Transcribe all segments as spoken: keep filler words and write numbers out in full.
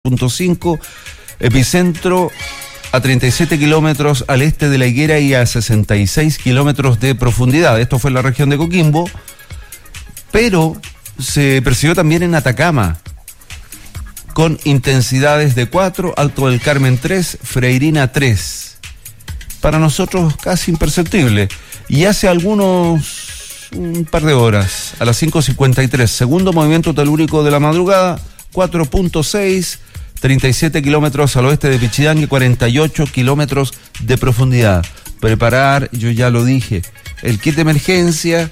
punto cinco, epicentro a treinta y siete kilómetros al este de La Higuera y a sesenta y seis kilómetros de profundidad. Esto fue en la región de Coquimbo, pero se percibió también en Atacama, con intensidades de cuatro, Alto del Carmen tres, Freirina tres. Para nosotros casi imperceptible. Y hace algunos, un par de horas, a las cinco cincuenta y tres, segundo movimiento telúrico de la madrugada, cuatro punto seis, treinta y siete kilómetros al oeste de Pichidangui, cuarenta y ocho kilómetros de profundidad. Preparar, yo ya lo dije, el kit de emergencia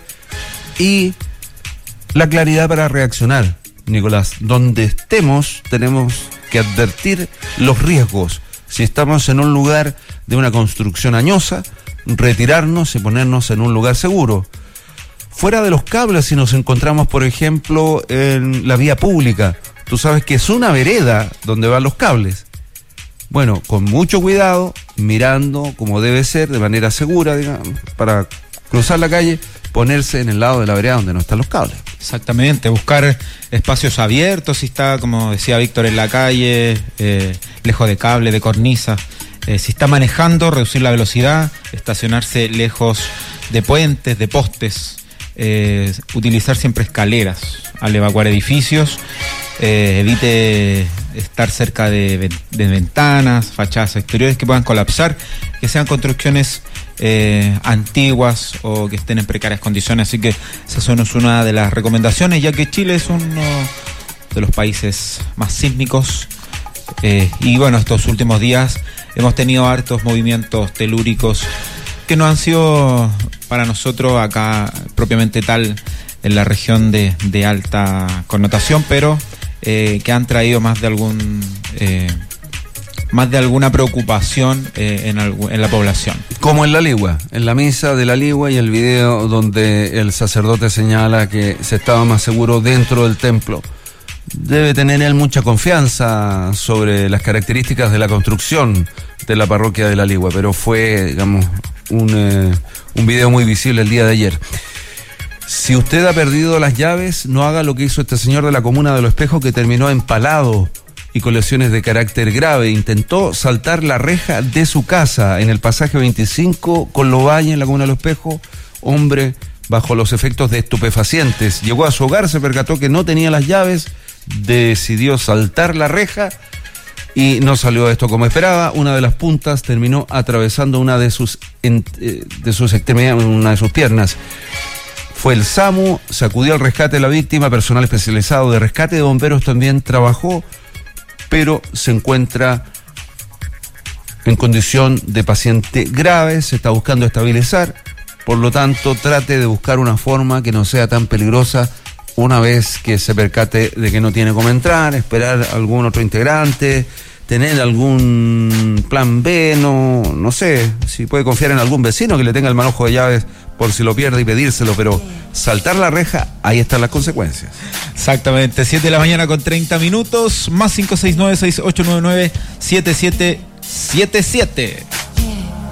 y la claridad para reaccionar, Nicolás. Donde estemos tenemos que advertir los riesgos. Si estamos en un lugar de una construcción añosa, retirarnos y ponernos en un lugar seguro. Fuera de los cables, si nos encontramos, por ejemplo, en la vía pública, tú sabes que es una vereda donde van los cables. Bueno, con mucho cuidado, mirando como debe ser, de manera segura, digamos, para cruzar la calle, ponerse en el lado de la vereda donde no están los cables. Exactamente, buscar espacios abiertos, si está, como decía Víctor, en la calle, eh, lejos de cable, de cornisa. Eh, si está manejando, reducir la velocidad, estacionarse lejos de puentes, de postes, eh, utilizar siempre escaleras al evacuar edificios. Eh, evite estar cerca de, de ventanas, fachadas exteriores que puedan colapsar, que sean construcciones eh, antiguas o que estén en precarias condiciones. Así que esa es una de las recomendaciones, ya que Chile es uno de los países más sísmicos. Eh, y bueno, estos últimos días hemos tenido hartos movimientos telúricos que no han sido para nosotros acá propiamente tal en la región de, de alta connotación, pero Eh, que han traído más de algún eh, más de alguna preocupación eh, en, algu- en la población. Como en la Ligua, en la misa de la Ligua y el video donde el sacerdote señala que se estaba más seguro dentro del templo. Debe tener él mucha confianza sobre las características de la construcción de la parroquia de la Ligua, pero fue, digamos, un, eh, un video muy visible el día de ayer. Si usted ha perdido las llaves, no haga lo que hizo este señor de la comuna de Los Espejos, que terminó empalado y con lesiones de carácter grave. Intentó saltar la reja de su casa en el pasaje veinticinco con Lovalle, en la comuna de Los Espejos. Hombre bajo los efectos de estupefacientes. Llegó a su hogar, se percató que no tenía las llaves, decidió saltar la reja y no salió esto como esperaba. Una de las puntas terminó atravesando una de sus, de sus extremidades, una de sus piernas. Fue el SAMU, se acudió al rescate de la víctima, personal especializado de rescate de bomberos también trabajó, pero se encuentra en condición de paciente grave, se está buscando estabilizar, por lo tanto trate de buscar una forma que no sea tan peligrosa una vez que se percate de que no tiene cómo entrar, esperar a algún otro integrante, tener algún plan B, no, no sé, si puede confiar en algún vecino que le tenga el manojo de llaves por si lo pierde y pedírselo, pero saltar la reja, ahí están las consecuencias. Exactamente, siete de la mañana con treinta minutos, más cinco seis nueve, seis ocho nueve nueve, siete siete siete siete.